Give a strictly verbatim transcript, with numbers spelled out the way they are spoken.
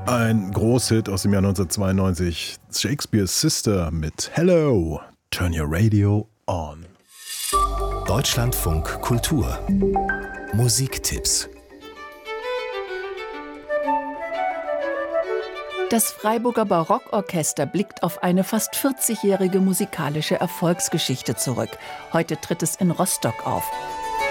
Ein Großhit aus dem Jahr neunzehnhundertzweiundneunzig, Shakespeare's Sister mit Hello, Turn Your Radio On. Deutschlandfunk Kultur Musiktipps. Das Freiburger Barockorchester blickt auf eine fast vierzigjährige musikalische Erfolgsgeschichte zurück. Heute tritt es in Rostock auf.